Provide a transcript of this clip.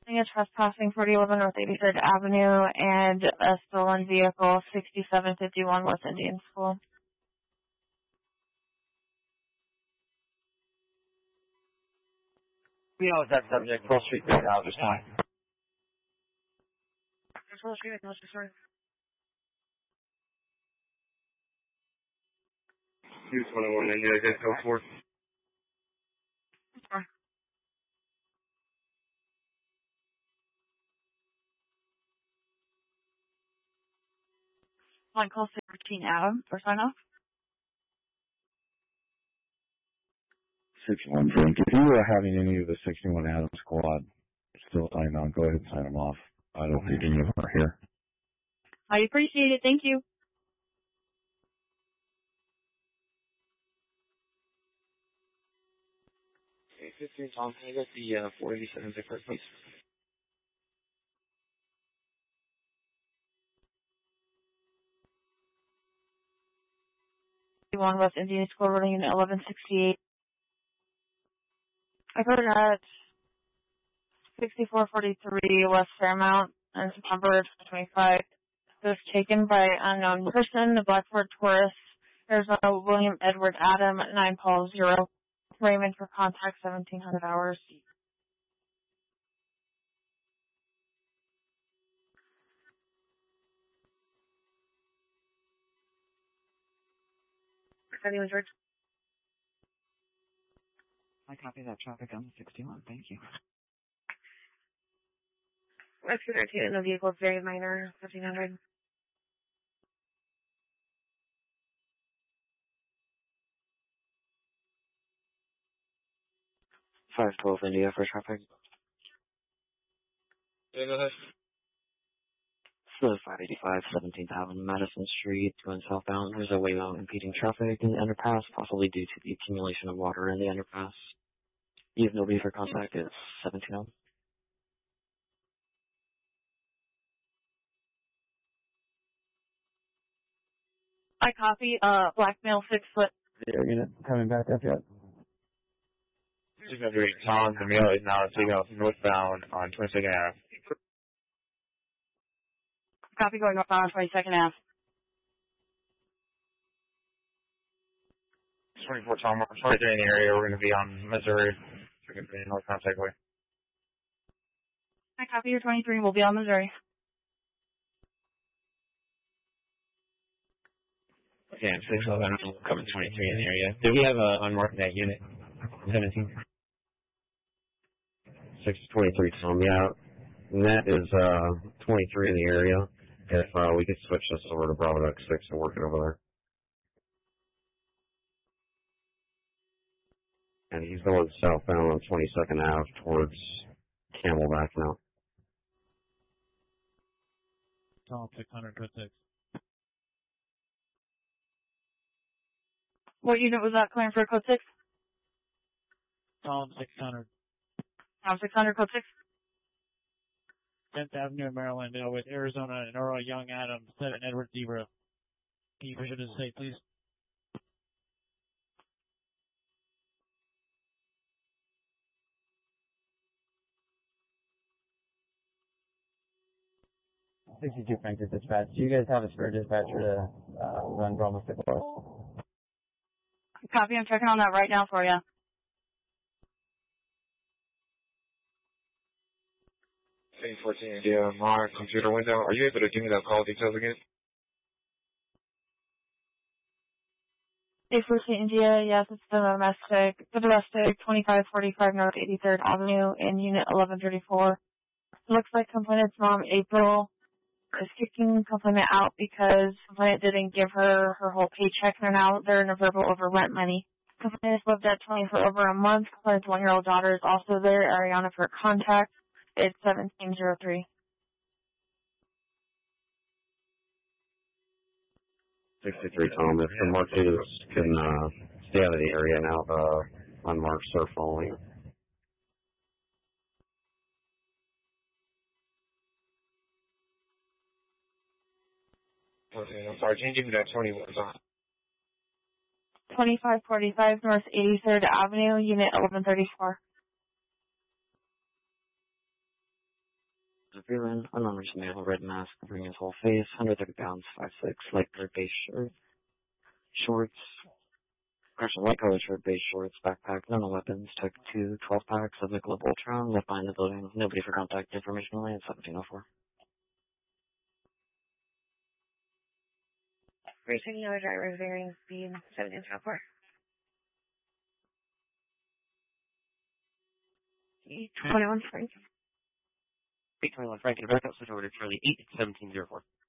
a trespassing 4011 North 83rd Avenue and a stolen vehicle, 6751 West Indian School. We know that subject, Pearl Street, Alger Time. Pearl Street, sorry. 221, and you guys go forth. Sorry. Line call 16 Adam for sign off. 61 Frank. If you are having any of the 61 Adam squad still signed on, go ahead and sign them off. I don't think any of them are here. I appreciate it. Thank you. Okay, 15 Tom, can I get the 487 Vickers, please? West Indian School, running in 1168. I heard at 6443 West Fairmount on September 2025. It was taken by unknown person, the Blackford Taurus, Arizona, William Edward Adam, 9 Paul 0. Raymond for contact, 1700 hours. Anyone, George? I copy that traffic on the 61. Thank you. Rescue 13 in the vehicle is very minor, 1500. Five 12 India for traffic. Yeah, go ahead. So 585 17th Avenue, Madison Street, going southbound. There's a waymo impeding traffic in the underpass, possibly due to the accumulation of water in the underpass. You have nobody for contact. It's 17 I copy, blackmail 6 foot. Air unit coming back up yet? 608 Tom, the mail is now taking off northbound on 22nd Ave. Copy going northbound 22nd Ave. 24 Tom, we're 23 in the area. We're going to be on Missouri. We're going to be in northbound takeaway. I copy your 23. We'll be on Missouri. Okay, 611 coming 23 in the area. Do we have a unmarked that unit? 17. 623 Tom, yeah. Net is 23 in the area. If we could switch this over to Bravo X6 and work it over there. And he's going southbound on 22nd Ave towards Camelback now. Tom 600, code 6. What unit was that clearing for code 6? Tom 600. Tom 600, code 6. 10th Avenue, Maryland, with Arizona and Earl Young Adam, 7 Edward Zebra. Can you push it to say, please? Franklin Dispatch. Do you guys have a spare dispatcher to run Bravo 6 for us? Copy, I'm checking on that right now for you. Scene 14 India, my computer window. Are you able to give me that call details again? 814 India, yes, it's the domestic 2545 North 83rd Avenue in Unit 1134. It looks like complainant's mom, April, is kicking complainant out because complainant didn't give her her whole paycheck, and now they're in a verbal over rent money. Complainant has lived at 20 for over a month. Complainant's 1-year-old daughter is also there. Ariana for contact. It's 1703. 63 Tom, if the markers can stay out of the area now, the unmarked are following. Okay, I'm sorry, can you give me that 21 on? 2545 North 83rd Avenue, Unit 1134. of urine, unknown recent male, red mask covering his whole face, 130 pounds, 5'6", light colored beige shirt, shorts, light colored shirt, beige shorts, backpack, no weapons, took 2 12-packs of Michelob Ultron, left behind the building, nobody for contact information only at 1704. Racing other drivers varying speed, 1704. 21 Frank. 821 Frank, and back up, switch over to Charlie 8 at 1704.